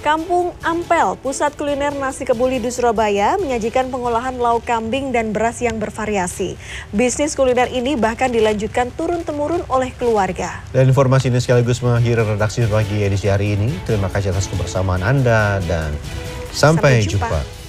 Kampung Ampel, pusat kuliner nasi kebuli di Surabaya, menyajikan pengolahan lauk kambing dan beras yang bervariasi. Bisnis kuliner ini bahkan dilanjutkan turun-temurun oleh keluarga. Dan informasi ini sekaligus mengakhiri redaksi pagi edisi hari ini. Terima kasih atas kebersamaan Anda dan sampai jumpa.